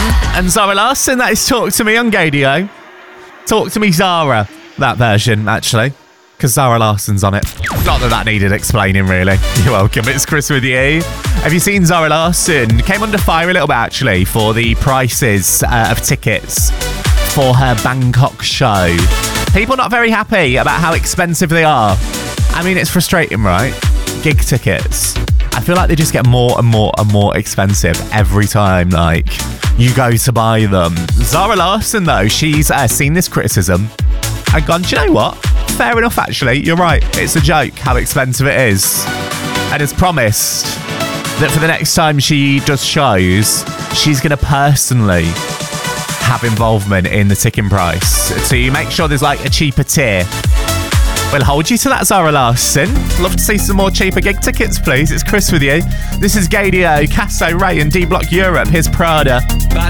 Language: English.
and Zara Larsson. That is Talk to Me on Gadio. Talk to Me Zara, that version, actually. Because Zara Larsson's on it. Not that that needed explaining, really. You're welcome. It's Chris with you. Have you seen Zara Larsson? Came under fire a little bit, actually, for the prices of tickets for her Bangkok show. People not very happy about how expensive they are. I mean, it's frustrating, right? Gig tickets. I feel like they just get more and more and more expensive every time, like, you go to buy them. Zara Larsson, though, she's seen this criticism and gone, do you know what? Fair enough, actually. You're right. It's a joke how expensive it is. And has promised that for the next time she does shows, she's going to personally have involvement in the ticking price to make sure there's like a cheaper tier. We'll hold you to that, Zara Larsson. Love to see some more cheaper gig tickets, please. It's Chris with you. This is Gadio, Casso, Ray and D-Block Europe. Here's Prada. Bad